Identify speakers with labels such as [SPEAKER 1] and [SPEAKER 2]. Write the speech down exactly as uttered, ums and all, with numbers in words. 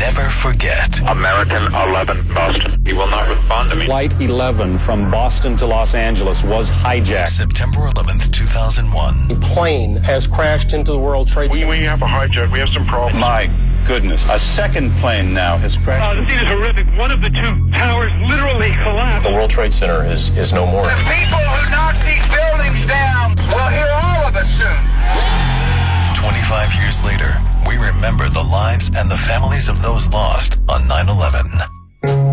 [SPEAKER 1] never forget.
[SPEAKER 2] American eleven, Boston. He will not respond to me.
[SPEAKER 3] Flight eleven from Boston to Los Angeles was hijacked.
[SPEAKER 1] September eleventh, two thousand one.
[SPEAKER 4] A plane has crashed into the World Trade Center.
[SPEAKER 2] We, we have a hijack. We have some problems.
[SPEAKER 3] My goodness. A second plane now has crashed.
[SPEAKER 5] Uh, the scene is horrific. One of the two towers literally collapsed.
[SPEAKER 4] The World Trade Center is, is no more.
[SPEAKER 6] The people who knock these buildings down will hear all of us soon.
[SPEAKER 1] twenty-five years later, we remember the lives and the families of those lost on nine eleven.